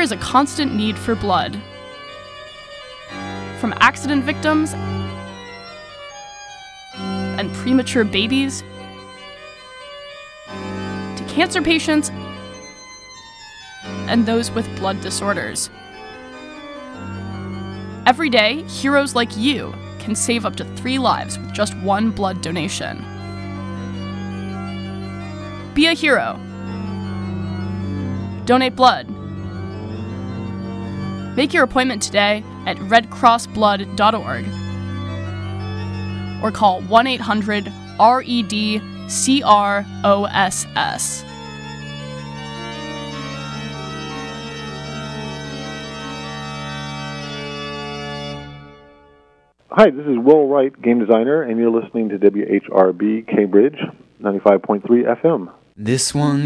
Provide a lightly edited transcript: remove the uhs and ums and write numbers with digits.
is a constant need for blood. From accident victims and premature babies to cancer patients and those with blood disorders. Every day, heroes like you can save up to 3 lives with just 1 blood donation. Be a hero. Donate blood. Make your appointment today at redcrossblood.org or call 1-800-RED-CROSS. Hi, this is Will Wright, game designer, and you're listening to WHRB Cambridge, 95.3 FM. This one